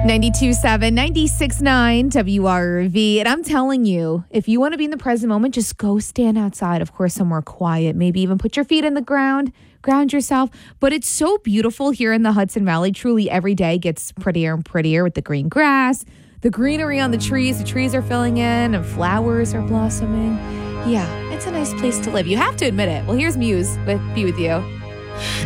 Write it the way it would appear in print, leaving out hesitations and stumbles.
92.7, 96.9 WRV. And I'm telling you, if you want to be in the present moment, just go stand outside, of course, somewhere quiet. Maybe even put your feet in the ground, ground yourself. But it's so beautiful here in the Hudson Valley. Truly, every day gets prettier and prettier with the green grass, the greenery on the trees. The trees are filling in and flowers are blossoming. Yeah, it's a nice place to live. You have to admit it. Well, here's Muse with Be With You.